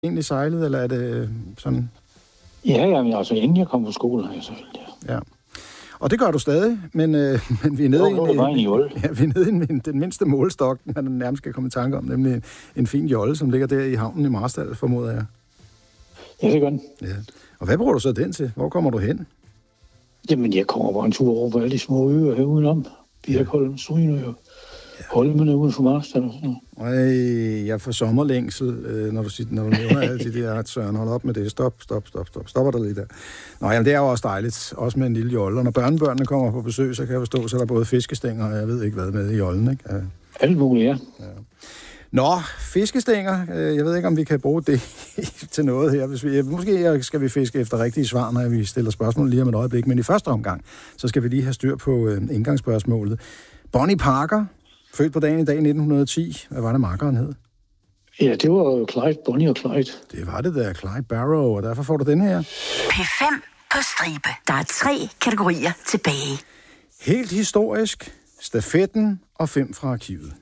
egentlig sejlet, eller er det sådan? Ja, jamen, altså inden jeg kom på skole, har jeg sejlet, ja. Ja. Og det gør du stadig, men vi er nede i den mindste målestok, man nærmest kan komme i tanke om, nemlig en fin jolle, som ligger der i havnen i Marstal, formoder jeg. Ja, det gør den. Ja. Og hvad bruger du så den til? Hvor kommer du hen? Jamen, jeg kommer bare en tur over på alle de små øer her udenom. Birkholm, Strynø, Holmene uden for Marstal og sådan noget. Jeg får sommerlængsel, når du nævner alle de der, Søren, hold op med det. Stopper der lige der. Nå, jamen, det er jo også dejligt, også med en lille jolle. Og når børnebørnene kommer på besøg, så kan jeg forstå, så er der både fiskestænger, og jeg ved ikke hvad med i jollen, ikke? Alt muligt, ja. Nå, fiskestænger. Jeg ved ikke, om vi kan bruge det til noget her. Måske skal vi fiske efter rigtige svar, når vi stiller spørgsmål lige om et øjeblik. Men i første omgang, så skal vi lige have styr på indgangsspørgsmålet. Bonnie Parker, født på dagen i dag 1910. Hvad var det, makkeren hed? Ja, det var jo Clyde, Bonnie og Clyde. Det var det der, Clyde Barrow, og derfor får du den her. P5 på stribe. Der er 3 kategorier tilbage. Helt historisk, stafetten og 5 fra arkivet.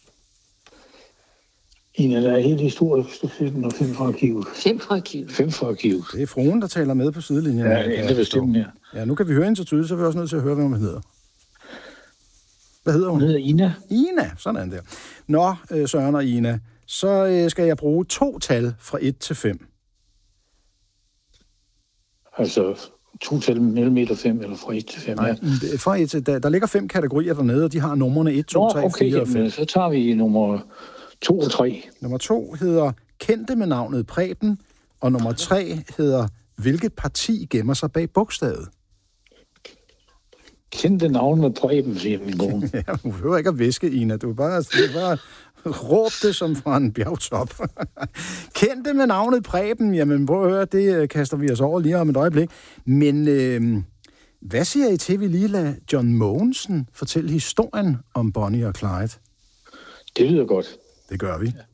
En af der er helt historisk, stafetten og 5 fra arkivet. 5 fra arkivet. 5 fra arkivet. Det er fruen, der taler med på sidelinjen. Ja, det er stemmen her. Ja, nu kan vi høre hende så tydeligt, så er vi også nødt til at høre, hvad hun hedder. Hvad hedder hun? Hun hedder Ina. Ina, sådan der. Nå, Søren og Ina, så skal jeg bruge 2 tal fra 1 til 5. Altså 2 tal mellem 1 og 5, eller fra 1 til 5. Nej, ja. Fra 1 til, der ligger 5 kategorier dernede, og de har numrene 1, 2, 3, 4 og 5. Så tager vi nummer 2 og 3. Nummer 2 hedder Kendte med navnet Preben, og nummer 3 hedder Hvilket parti gemmer sig bag bogstavet? Kendte navn med Preben, siger min kone. Ja, du behøver ikke at viske, Ina. Du bare råb det som fra en bjergtop. Kendte med navnet Preben. Jamen, prøv at høre, det kaster vi os over lige om et øjeblik. Men hvad siger I til, vi lige lader John Mogensen fortælle historien om Bonnie og Clyde? Det lyder godt. Det gør vi. Ja.